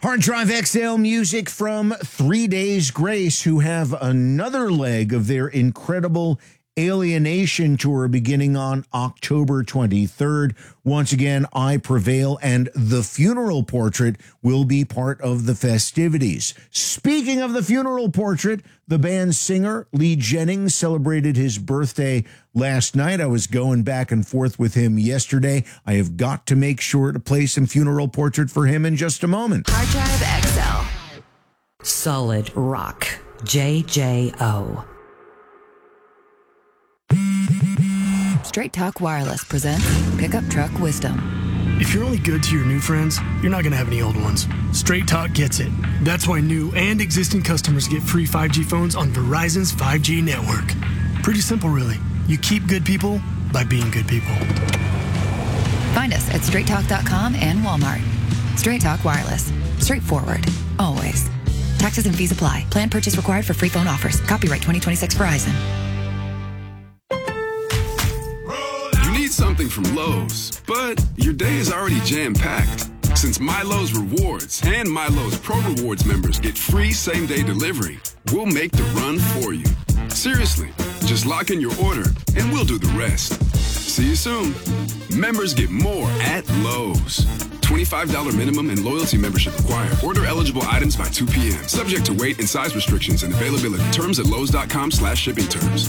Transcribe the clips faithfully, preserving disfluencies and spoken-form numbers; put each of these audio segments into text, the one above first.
Hard Drive X L music from Three Days Grace, who have another leg of their incredible Alienation tour beginning on October twenty-third. Once again, I Prevail and The Funeral Portrait will be part of the festivities. Speaking of The Funeral Portrait, the band's singer, Lee Jennings, celebrated his birthday last night. I was going back and forth with him yesterday. I have got to make sure to play some Funeral Portrait for him in just a moment. Hard Drive X L. Solid Rock. J J O. Straight Talk Wireless presents Pickup Truck Wisdom. If you're only good to your new friends, you're not going to have any old ones. Straight Talk gets it. That's why new and existing customers get free five G phones on Verizon's five G network. Pretty simple, really. You keep good people by being good people. Find us at straight talk dot com and Walmart. Straight Talk Wireless. Straightforward. Always. Taxes and fees apply. Plan purchase required for free phone offers. Copyright twenty twenty-six Verizon. Something from Lowe's, but your day is already jam-packed. Since MyLowe's Rewards and MyLowe's Pro Rewards members get free same-day delivery, we'll make the run for you. Seriously, just lock in your order and we'll do the rest. See you soon. Members get more at Lowe's. twenty-five dollars minimum and loyalty membership required. Order eligible items by two p.m. Subject to weight and size restrictions and availability. Terms at lowes dot com slash shipping terms.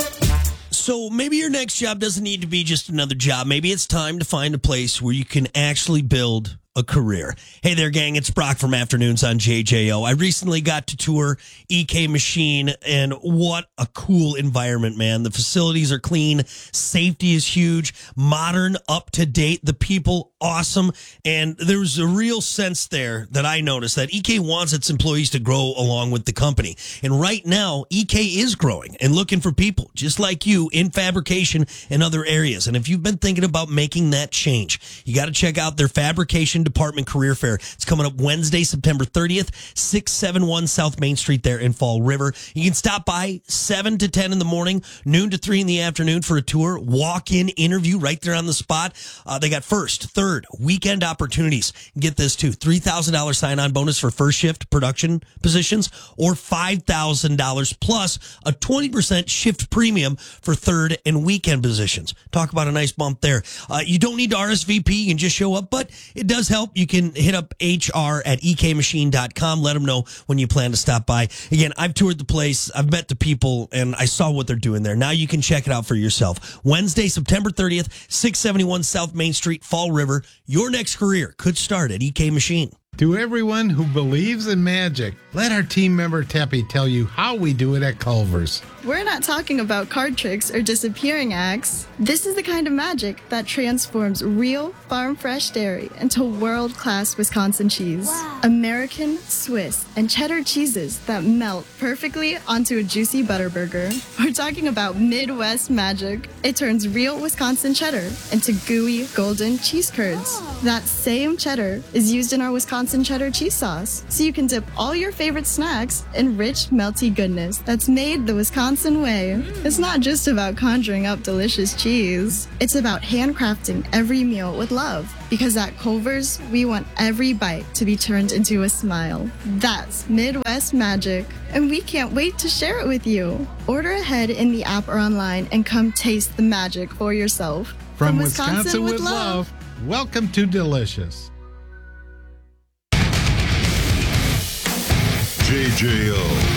So maybe your next job doesn't need to be just another job. Maybe it's time to find a place where you can actually build a career. Hey there, gang. It's Brock from Afternoons on J J O. I recently got to tour E K Machine, and what a cool environment, man. The facilities are clean. Safety is huge. Modern, up to date. The people, awesome. And there's a real sense there that I noticed that E K wants its employees to grow along with the company. And right now, E K is growing and looking for people just like you in fabrication and other areas. And if you've been thinking about making that change, you got to check out their fabrication department career fair. It's coming up Wednesday, September thirtieth, six seventy-one South Main Street there in Fall River. You can stop by seven to ten in the morning, noon to three in the afternoon for a tour, walk-in interview right there on the spot. Uh, they got first, third, weekend opportunities. Get this too, three thousand dollars sign-on bonus for first shift production positions, or five thousand dollars plus a twenty percent shift premium for third and weekend positions. Talk about a nice bump there. Uh, you don't need to R S V P. You can just show up, but it does help. You can hit up H R at E K machine dot com. Let them know when you plan to stop by. Again, I've toured the place. I've met the people, and I saw what they're doing there. Now you can check it out for yourself. Wednesday, September thirtieth, six seventy-one South Main Street, Fall River. Your next career could start at E K Machine. To everyone who believes in magic, let our team member Teppy tell you how we do it at Culver's. We're not talking about card tricks or disappearing acts. This is the kind of magic that transforms real farm-fresh dairy into world-class Wisconsin cheese. Wow. American, Swiss, and cheddar cheeses that melt perfectly onto a juicy butter burger. We're talking about Midwest magic. It turns real Wisconsin cheddar into gooey, golden cheese curds. Oh. That same cheddar is used in our Wisconsin cheddar cheese sauce, so you can dip all your favorite snacks in rich, melty goodness that's made the Wisconsin way. It's not just about conjuring up delicious cheese. It's about handcrafting every meal with love. Because at Culver's, we want every bite to be turned into a smile. That's Midwest magic, and we can't wait to share it with you. Order ahead in the app or online and come taste the magic for yourself. From, From Wisconsin, Wisconsin with, with love, love, welcome to Delicious. J J O.